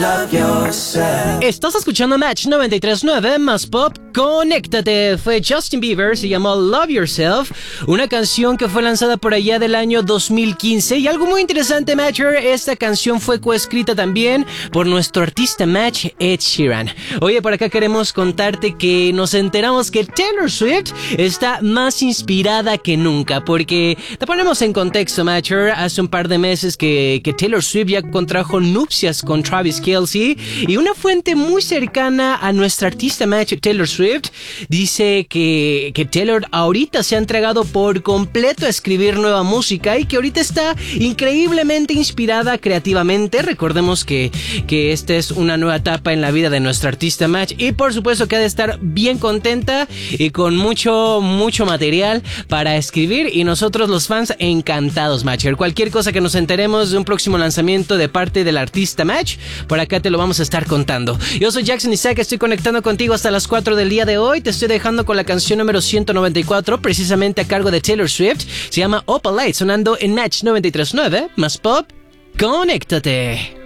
love yourself. Estás escuchando Match 93.9 más Pop. Conéctate. Fue Justin Bieber, se llamó Love Yourself, una canción que fue lanzada por allá del año 2015. Y algo muy interesante, Matcher, esta canción fue coescrita también por nuestro artista Match, Ed Sheeran. Oye, por acá queremos contarte que nos enteramos que Taylor Swift está más inspirada que nunca, porque te ponemos en contexto, Matcher. Hace un par de meses que Taylor Swift ya contrajo nupcias con Travis Kelce, y una fuente muy cercana a nuestra artista Match, Taylor Swift, dice que Taylor ahorita se ha entregado por completo a escribir nueva música y que ahorita está increíblemente inspirada creativamente. Recordemos que esta es una nueva etapa en la vida de nuestra artista Match, y por supuesto que ha de estar bien contenta y con mucho material para escribir, y nosotros los fans encantados, Matcher. Cualquier cosa que nos enteremos de un próximo lanzamiento de parte del artista Match, por acá te lo vamos a estar contando. Yo soy Jackson Isaac, estoy conectando contigo hasta las 4 del día de hoy. Te estoy dejando con la canción número 194, precisamente a cargo de Taylor Swift. Se llama Opalite, sonando en Match 93.9 más Pop. Conéctate.